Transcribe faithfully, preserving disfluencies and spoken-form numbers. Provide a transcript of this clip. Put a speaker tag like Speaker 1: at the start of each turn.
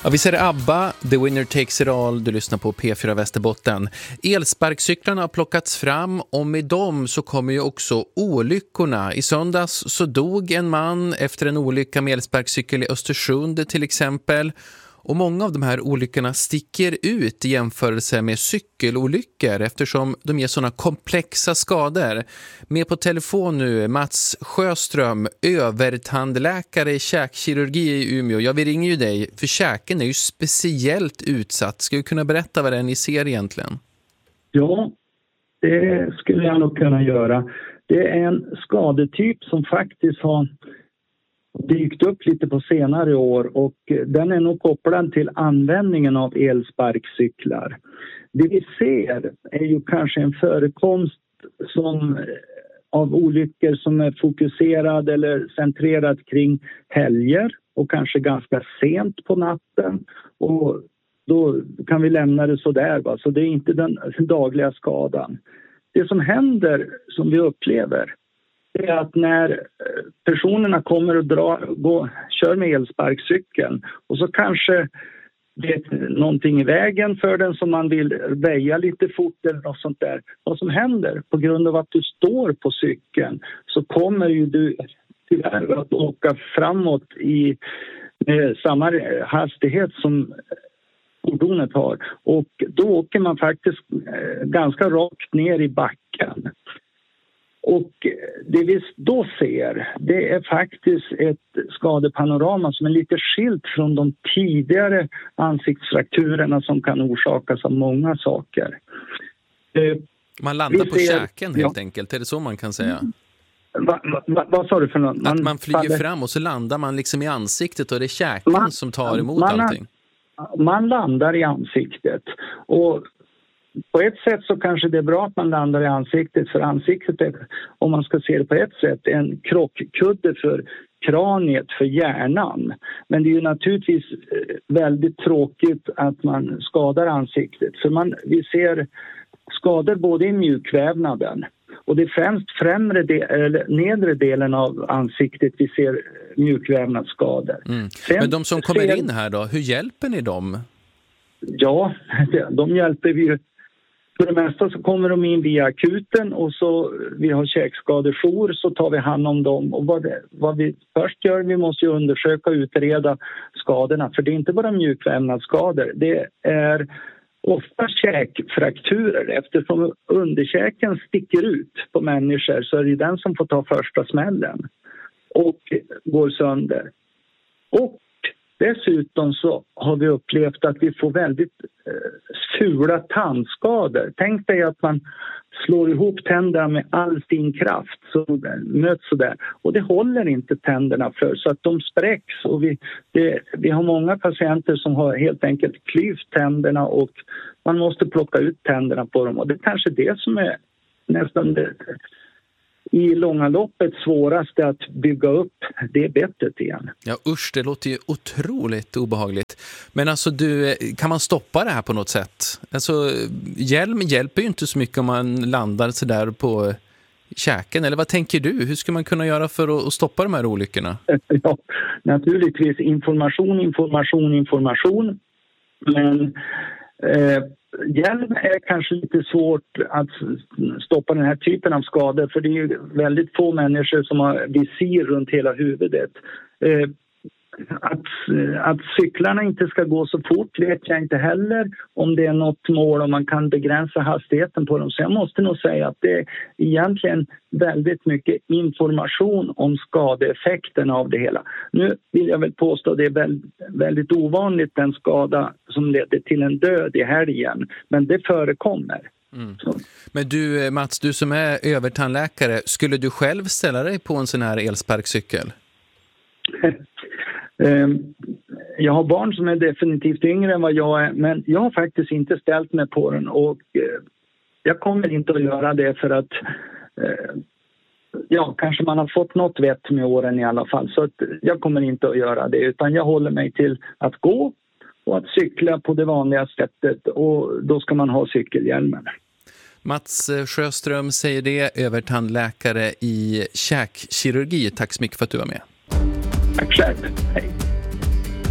Speaker 1: Ja, vi ser ABBA, The Winner Takes It All, du lyssnar på P fyra Västerbotten. Elsparkcyklarna har plockats fram och med dem så kommer ju också olyckorna. I söndags så dog en man efter en olycka med elsparkcykel i Östersund till exempel. Och många av de här olyckorna sticker ut i jämförelse med cykelolyckor eftersom de ger sådana komplexa skador. Med på telefon nu Mats Sjöström, övertandläkare i käkkirurgi i Umeå. Ja, vi ringer ju dig för käken är ju speciellt utsatt. Ska du kunna berätta vad det är ni ser egentligen?
Speaker 2: Ja, det skulle jag nog kunna göra. Det är en skadetyp som faktiskt har dykt upp lite på senare år och den är nog kopplad till användningen av elsparkcyklar. Det vi ser är ju kanske en förekomst som, av olyckor som är fokuserad eller centrerad kring helger och kanske ganska sent på natten och då kan vi lämna det så där. Va? Så det är inte den dagliga skadan. Det som händer som vi upplever är att när personerna kommer och drar, går, kör med elsparkcykeln och så kanske det är någonting i vägen för den som man vill väja lite fort eller något sånt där. Vad som händer på grund av att du står på cykeln så kommer ju du tyvärr att åka framåt i med samma hastighet som fordonet har. Och då åker man faktiskt ganska rakt ner i backen. Och det vi då ser, det är faktiskt ett skadepanorama som är lite skilt från de tidigare ansiktsfrakturerna som kan orsakas av många saker.
Speaker 1: Man landar
Speaker 2: vi
Speaker 1: på
Speaker 2: ser,
Speaker 1: käken helt
Speaker 2: ja.
Speaker 1: enkelt, är det så man kan säga?
Speaker 2: Va, va, va, vad sa du för något? Man
Speaker 1: Att man flyger
Speaker 2: faller...
Speaker 1: fram och så landar man liksom i ansiktet och det är käken man, som tar emot
Speaker 2: man,
Speaker 1: allting.
Speaker 2: Man landar i ansiktet och på ett sätt så kanske det är bra att man landar i ansiktet för ansiktet är, om man ska se det på ett sätt, en krockkudde för kraniet, för hjärnan. Men det är ju naturligtvis väldigt tråkigt att man skadar ansiktet. För man, vi ser skador både i mjukvävnaden och det är främst främre del, eller nedre delen av ansiktet vi ser mjukvävnadsskador.
Speaker 1: Mm.
Speaker 2: Sen,
Speaker 1: Men de som kommer
Speaker 2: ser,
Speaker 1: in här då, hur hjälper ni dem?
Speaker 2: Ja, de hjälper vi ju. För det mesta så kommer de in via akuten och så vi har käkskadejour så tar vi hand om dem. Och vad, det, vad vi först gör, vi måste ju undersöka och utreda skadorna. För det är inte bara mjukvävnadsskador, det är ofta käkfrakturer. Eftersom underkäken sticker ut på människor så är det den som får ta första smällen och går sönder. Och dessutom så har vi upplevt att vi får väldigt eh, fula tandskador. Tänk dig att man slår ihop tänderna med all sin kraft så möts så där. Och det håller inte tänderna för så att de spräcks. Och vi, det, vi har många patienter som har helt enkelt klyvt tänderna och man måste plocka ut tänderna på dem. Och det är kanske det som är nästan det, i långa loppet svåraste att bygga upp det bettet igen.
Speaker 1: Ja usch, det låter ju otroligt obehagligt. Men alltså du, kan man stoppa det här på något sätt? Alltså hjälm hjälper ju inte så mycket om man landar så där på käken. Eller vad tänker du? Hur ska man kunna göra för att stoppa de här olyckorna?
Speaker 2: Ja, naturligtvis information, information, information. Men eh, hjälm är kanske lite svårt att stoppa den här typen av skador för det är ju väldigt få människor som har visir runt hela huvudet. Eh, att, att cyklarna inte ska gå så fort vet jag inte heller om det är något mål om man kan begränsa hastigheten på dem. Så jag måste nog säga att det är egentligen väldigt mycket information om skadeeffekten av det hela. Nu vill jag väl påstå att det är väldigt, väldigt ovanligt den skada som leder till en död i helgen. Men det förekommer.
Speaker 1: Mm. Men du Mats, du som är övertandläkare, skulle du själv ställa dig på en sån här elsparkcykel?
Speaker 2: Jag har barn som är definitivt yngre än vad jag är, men jag har faktiskt inte ställt mig på den och jag kommer inte att göra det för att ja, kanske man har fått något vett med åren i alla fall, så att jag kommer inte att göra det utan jag håller mig till att gå och att cykla på det vanliga sättet och då ska man ha cykelhjälmen.
Speaker 1: Mats Sjöström säger det, övertandläkare i käkkirurgi. Tack så mycket för att du var med.
Speaker 2: Tack själv. Hej.